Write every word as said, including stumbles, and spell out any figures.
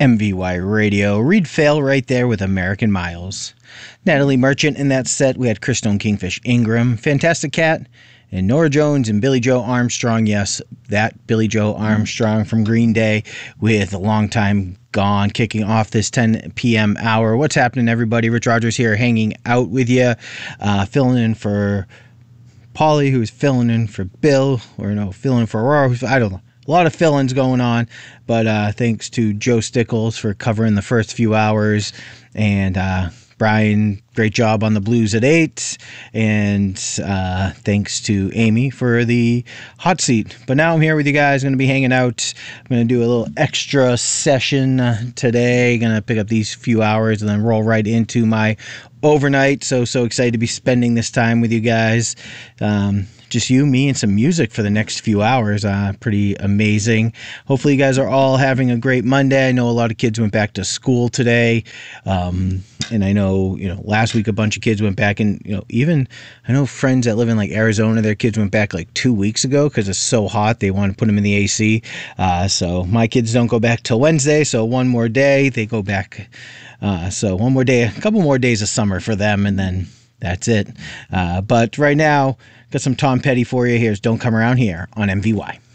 M V Y Radio. Reed Fail right there with American Miles. Natalie Merchant in that set. We had Christone Kingfish Ingram, Fantastic Cat, and Norah Jones and Billie Joe Armstrong. Yes, that Billie Joe Armstrong from Green Day with A Long Time Gone, kicking off this ten p.m. hour. What's happening, everybody? Rich Rogers here, hanging out with you, uh, filling in for Polly, who's filling in for Bill, or no, filling in for Aurora, who's, I don't know. A lot of fill-ins going on, but uh, thanks to Joe Stickles for covering the first few hours, and uh, Brian, great job on the Blues at eight, and uh, thanks to Amy for the hot seat. But now I'm here with you guys, going to be hanging out. I'm going to do a little extra session uh, today, going to pick up these few hours and then roll right into my overnight. So, so excited to be spending this time with you guys. Um, just you, me, and some music for the next few hours. Uh, pretty amazing. Hopefully you guys are all having a great Monday. I know a lot of kids went back to school today. Um, and I know, you know, last week a bunch of kids went back, and, you know, even I know friends that live in like Arizona, their kids went back like two weeks ago because it's so hot. They want to put them in the A C. Uh, so my kids don't go back till Wednesday. So one more day they go back. Uh, so one more day, a couple more days of summer for them, and then that's it. Uh, but right now, got some Tom Petty for you. Here's Don't Come Around Here on M V Y.